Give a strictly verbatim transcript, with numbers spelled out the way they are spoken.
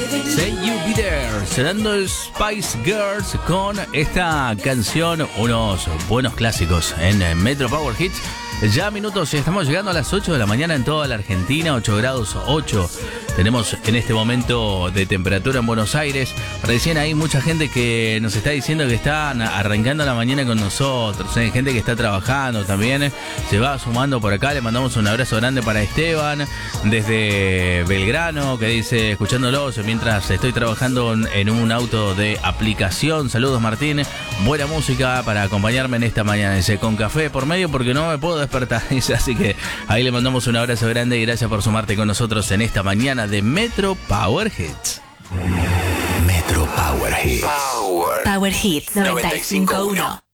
Say You Be There, sonando Spice Girls con esta canción, unos buenos clásicos en Metro Power Hits. Ya minutos, estamos llegando a las ocho de la mañana en toda la Argentina, ocho grados ocho. Tenemos en este momento de temperatura en Buenos Aires. Recién hay mucha gente que nos está diciendo que están arrancando la mañana con nosotros. Hay gente que está trabajando también. Se va sumando por acá. Le mandamos un abrazo grande para Esteban desde Belgrano, que dice, escuchándolos mientras estoy trabajando en un auto de aplicación. Saludos, Martín. Buena música para acompañarme en esta mañana. Dice, con café por medio porque no me puedo despertar. Dice, así que ahí le mandamos un abrazo grande y gracias por sumarte con nosotros en esta mañana de Metro Power Hits. Metro Power Hits. Power, Power Hits noventa y cinco punto uno.